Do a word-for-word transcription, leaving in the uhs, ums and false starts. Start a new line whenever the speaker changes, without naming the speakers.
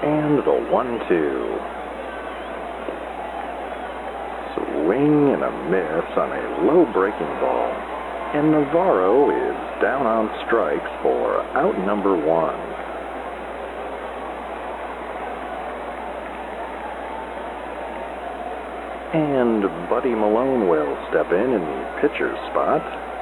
And the one two. Swing and a miss on a low breaking ball. And Navarro is down on strikes for out number one. And Buddy Malone will step in in the pitcher's spot.